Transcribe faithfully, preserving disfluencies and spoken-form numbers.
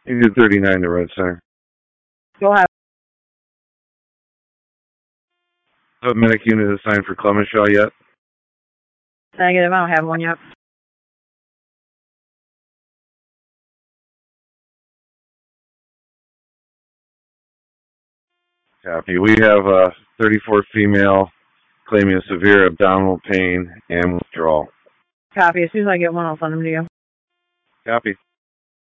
You did thirty-nine to Red Center. Go ahead. Have a medic unit assigned for Clementshaw yet? Negative, I don't have one yet. Copy. We have a thirty-four female claiming severe abdominal pain and withdrawal. Copy. As soon as I get one, I'll send them to you. Copy.